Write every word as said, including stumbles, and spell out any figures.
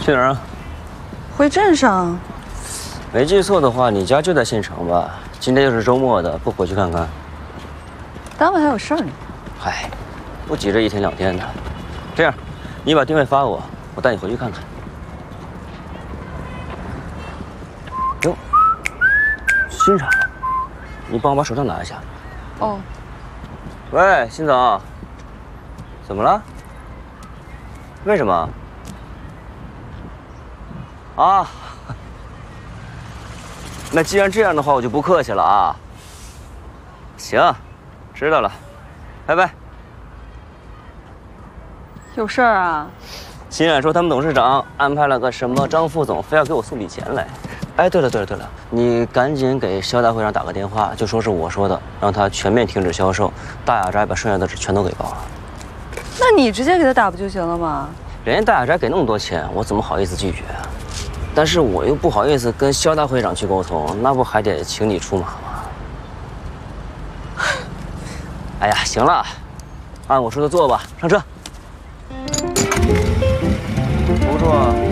去哪儿啊？ 回镇上。 没记错的话，你家就在县城吧？今天又是周末的，不回去看看？ 单位还有事儿呢。 嗨，不急着一天两天的。这样，你把定位发我，我带你回去看看。哟，欣赏，你帮我把手套拿一下。 哦。 喂，辛总，怎么了？为什么？啊，那既然这样的话，我就不客气了啊。行，知道了，拜拜。 有事儿啊？ 新冉说他们董事长安排了个什么张副总，非要给我送笔钱来。哎，对了对了对了，你赶紧给肖大会长打个电话，就说是我说的，让他全面停止销售，大雅斋把剩下的纸全都给包了。 那你直接给他打不就行了吗？ 人家大雅斋给那么多钱，我怎么好意思拒绝啊？但是我又不好意思跟肖大会长去沟通，那不还得请你出马吗？哎呀，行了，按我说的做吧，上车。不错。